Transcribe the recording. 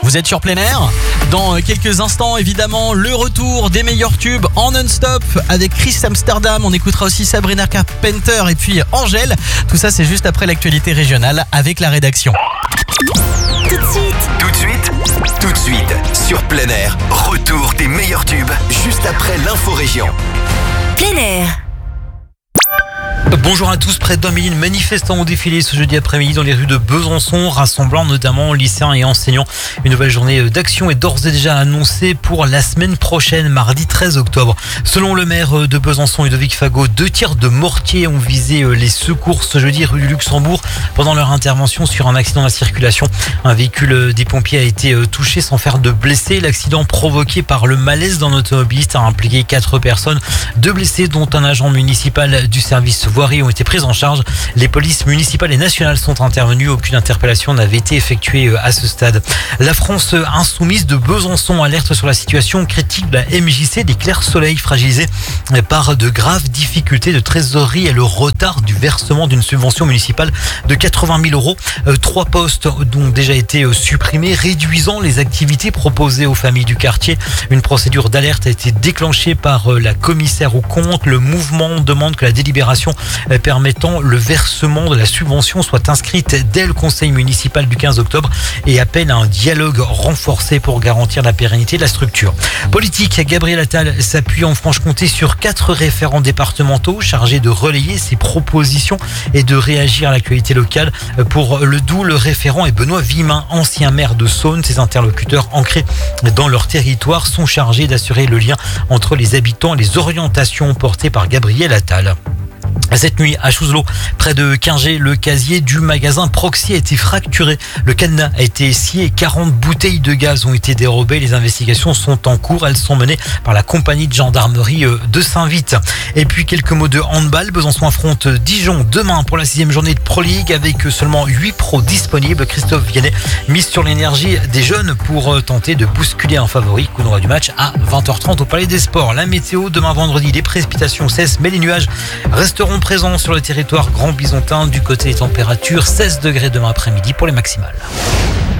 Vous êtes sur plein air. Dans quelques instants, évidemment, le retour des meilleurs tubes en non-stop avec Chris Amsterdam. On écoutera aussi Sabrina Carpenter et puis Angèle. Tout ça, c'est juste après l'actualité régionale avec la rédaction. Tout de suite, sur plein air, retour des meilleurs tubes, juste après l'info-région. Plein air. Bonjour à tous, près d'1 million de manifestants ont défilé ce jeudi après-midi dans les rues de Besançon, rassemblant notamment lycéens et enseignants. Une nouvelle journée d'action est d'ores et déjà annoncée pour la semaine prochaine, mardi 13 octobre. Selon le maire de Besançon, Ludovic Fagot, 2 tirs de mortier ont visé les secours ce jeudi rue du Luxembourg pendant leur intervention sur un accident de la circulation. Un véhicule des pompiers a été touché sans faire de blessés. L'accident provoqué par le malaise d'un automobiliste a impliqué 4 personnes, 2 blessés dont un agent municipal du service voirie ont été prises en charge. Les polices municipales et nationales sont intervenues. Aucune interpellation n'avait été effectuée à ce stade. La France insoumise de Besançon alerte sur la situation critique de la MJC des Clairs Soleil, fragilisée par de graves difficultés de trésorerie et le retard du versement d'une subvention municipale de 80 000 euros. 3 postes ont déjà été supprimés, réduisant les activités proposées aux familles du quartier. Une procédure d'alerte a été déclenchée par la commissaire aux comptes. Le mouvement demande que la délibération permettant le versement de la subvention soit inscrite dès le conseil municipal du 15 octobre et appelle à un dialogue renforcé pour garantir la pérennité de la structure. Politique, Gabriel Attal s'appuie en Franche-Comté sur 4 référents départementaux chargés de relayer ses propositions et de réagir à l'actualité locale. Pour le Doubs, le référent est Benoît Vimin, ancien maire de Saône. Ses interlocuteurs ancrés dans leur territoire sont chargés d'assurer le lien entre les habitants et les orientations portées par Gabriel Attal. Cette nuit, à Chouselot, près de Quingé, le casier du magasin Proxy a été fracturé. Le cadenas a été scié et 40 bouteilles de gaz ont été dérobées. Les investigations sont en cours. Elles sont menées par la compagnie de gendarmerie de Saint-Vite. Et puis, quelques mots de handball. Besançon affronte Dijon demain pour la 6e journée de Pro League avec seulement 8 pros disponibles. Christophe Vianney mise sur l'énergie des jeunes pour tenter de bousculer un favori. Coup d'envoi du match à 20h30 au Palais des Sports. La météo, demain vendredi, les précipitations cessent, mais les nuages resteront présents sur le territoire grand bisontin. Du côté des températures, 16 degrés demain après-midi pour les maximales.